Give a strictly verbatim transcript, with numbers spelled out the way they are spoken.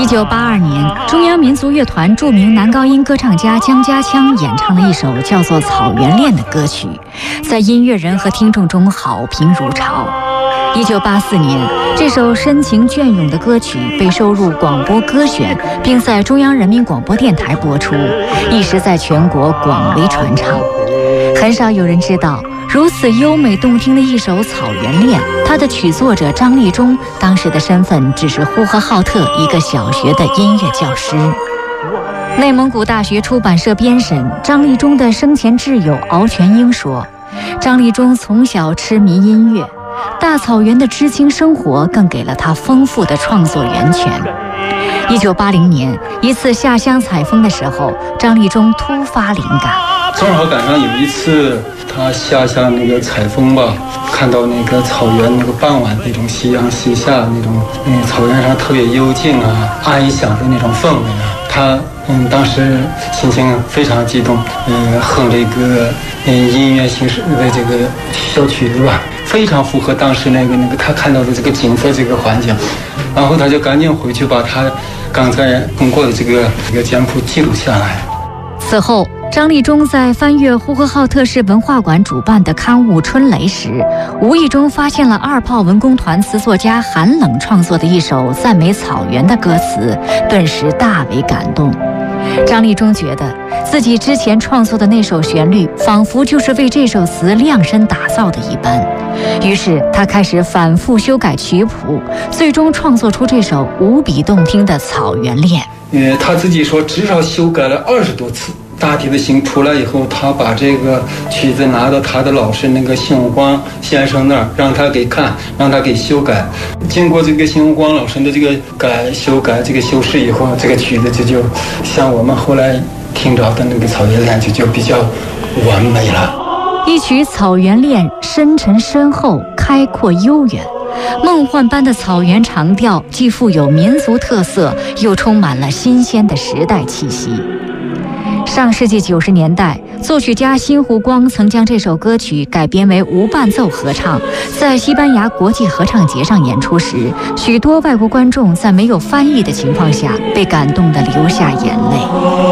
九八二年，中央民族乐团著名男高音歌唱家姜家枪演唱了一首叫做《草原恋》的歌曲，在音乐人和听众中好评如潮。一九八四年，这首深情隽永的歌曲被收入广播歌选，并在中央人民广播电台播出，一时在全国广为传唱。很少有人知道，如此优美动听的一首《草原恋》，它的曲作者张立中当时的身份只是呼和浩特一个小学的音乐教师。内蒙古大学出版社编审张立中的生前挚友敖全英说，张立中从小痴迷音乐，大草原的知青生活更给了他丰富的创作源泉。一九八零年，一次下乡采风的时候，张立中突发灵感， 正好赶上有一次他下乡那个采风吧，看到那个草原那个傍晚那种夕阳西下那种，嗯，草原上特别幽静啊、安详的那种氛围啊，他嗯当时心情非常激动，嗯，哼这个嗯音乐形式的这个小曲子吧，非常符合当时那个那个他看到的这个景色这个环境，然后他就赶紧回去把他刚才通过的这个这个简谱记录下来。 此后，张立中在翻阅呼和浩特市文化馆主办的刊物《春雷》时，无意中发现了二炮文工团词作家韩冷创作的一首赞美草原的歌词，顿时大为感动。张立中觉得自己之前创作的那首旋律仿佛就是为这首词量身打造的一般，于是他开始反复修改曲谱，最终创作出这首无比动听的《草原恋》。 呃，他自己说至少修改了二十多次。大体的型出来以后，他把这个曲子拿到他的老师那个辛有光先生那儿，让他给看，让他给修改。经过这个辛有光老师的这个改修改这个修饰以后，这个曲子就就像我们后来听着的那个《草原恋》就就比较完美了。 一曲《草原恋》深沉深厚，开阔悠远。梦幻般的草原长调，既富有民族特色，又充满了新鲜的时代气息。上世纪九十年代，作曲家辛湖光曾将这首歌曲改编为无伴奏合唱，在西班牙国际合唱节上演出时，许多外国观众在没有翻译的情况下被感动得流下眼泪。